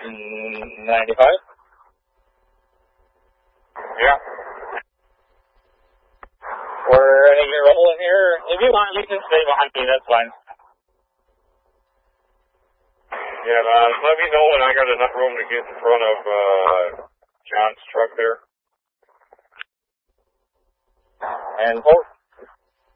95? Yeah. We're going to get rolling here. If you want, you can stay behind me. That's fine. Yeah, let me know when I got enough room to get in front of John's truck there. And hold.